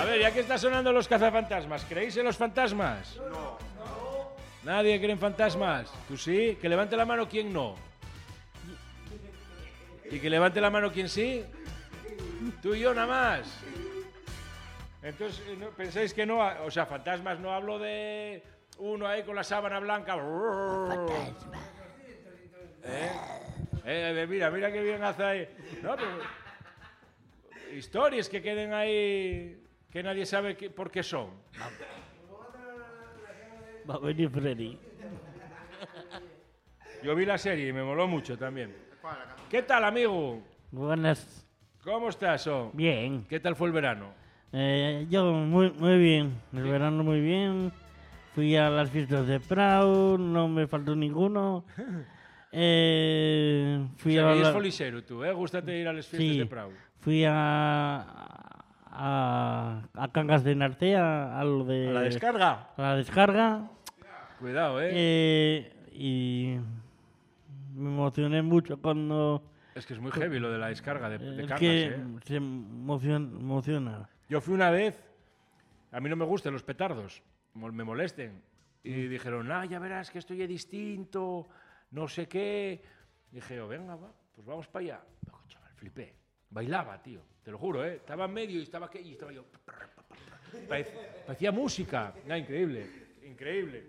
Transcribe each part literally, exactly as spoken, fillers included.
ver, ya que está sonando los cazafantasmas, ¿creéis en los fantasmas? No. ¿Nadie cree en fantasmas? ¿Tú sí? Que levante la mano quien no. ¿Y que levante la mano quien sí? Tú y yo nada más. Entonces, ¿no? ¿Pensáis que no? O sea, fantasmas, no hablo de uno ahí con la sábana blanca. Fantasma. ¿Eh? Eh, mira, mira qué bien hace ahí. No, pero... Historias que queden ahí que nadie sabe qué, por qué son. Va a venir Freddy. Yo vi la serie y me moló mucho también. ¿Qué tal, amigo? Buenas. ¿Cómo estás, oh? Bien. ¿Qué tal fue el verano? Eh, yo muy, muy bien. El Sí. verano muy bien. Fui a las fiestas de Prau, no me faltó ninguno. Eh, O fui sea, a que la- eres folixero tú, ¿eh? Gústate ir a las fiestas Sí. de Prau. Fui a, a, a Cangas de Narcea, a lo de... ¿A la descarga? a la descarga. Cuidado, ¿eh? Eh, y me emocioné mucho cuando... Es que es muy heavy lo de la descarga de, de Es Cangas, que ¿eh? se emociona, emociona. Yo fui una vez, a mí no me gustan los petardos, mol- me molesten. Y dijeron, ah, ya verás que esto ya es distinto, no sé qué. Dije, oh, venga, va, pues vamos para allá. Oh, chaval, flipé. Bailaba, tío, te lo juro, ¿eh? Estaba en medio y estaba, aquí, y estaba yo... Parec- parecía música. Ah, increíble, increíble.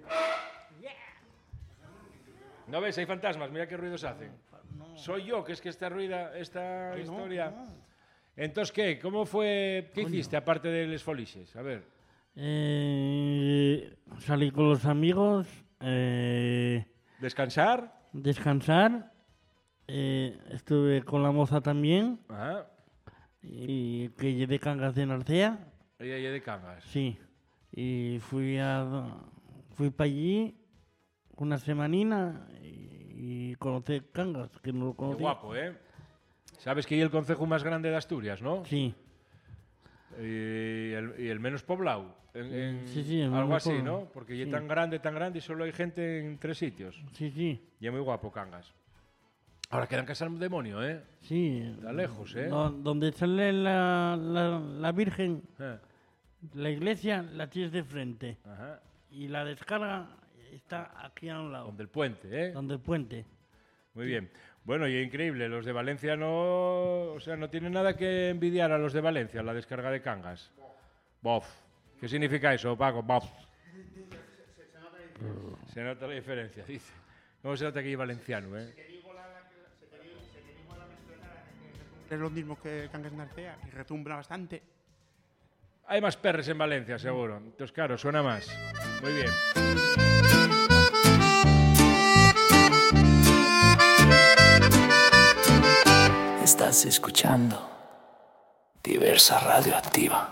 ¿No ves? Hay fantasmas, mira qué ruidos hacen. Soy yo, que es que esta ruida, esta historia... Entonces, ¿qué? ¿Cómo fue? ¿Qué hiciste aparte de Les Foliches? A ver. Eh, salí con los amigos, eh, ¿Descansar? descansar. Eh, estuve con la moza también, Ajá. y que llevé Cangas de Narcea. Ella ya de Cangas. Sí. Y fui a fui para allí una semanina y, y conocí Cangas, que no lo Qué conocía. guapo, ¿eh? Sabes que hay el concejo más grande de Asturias, ¿no? Sí. Y el, y el menos poblado. En, en Sí, sí, el algo menos así, poblado. ¿no? Porque ya Sí. es tan grande, tan grande y solo hay gente en tres sitios. Sí, sí, Y es muy guapo Cangas. Ahora quedan casa al demonio, ¿eh? sí. Está lejos, ¿eh? Do- donde sale la, la, la Virgen, Eh, la iglesia, la tienes de frente. Ajá. Y la descarga está aquí a un lado, Donde el puente, ¿eh? donde el puente. Muy bien. Bueno, y increíble, los de Valencia no, o sea, no tienen nada que envidiar a los de Valencia, la descarga de Cangas. Bof. ¿Qué significa eso, Paco? Bof. Se nota la diferencia, dice. ¿Cómo se nota que es valenciano, eh? Es lo mismo que Cangas de Narcea y retumbra bastante. Hay más perres en Valencia, seguro. Entonces, claro, suena más. Muy bien. Estás escuchando Diversa Radioactiva.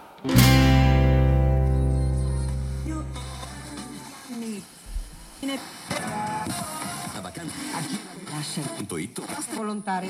Volontario.